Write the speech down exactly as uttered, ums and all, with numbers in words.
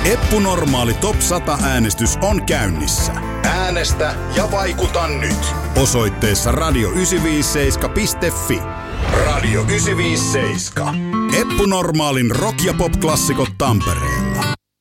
Eppu Normaali Top sata -äänestys on käynnissä. Äänestä ja vaikuta nyt. Osoitteessa radio yhdeksänsataaviisikymmentäseitsemän piste fi. Radio yhdeksänsataaviisikymmentäseitsemän. Eppu Normaalin rock- ja pop-klassikot Tampereella.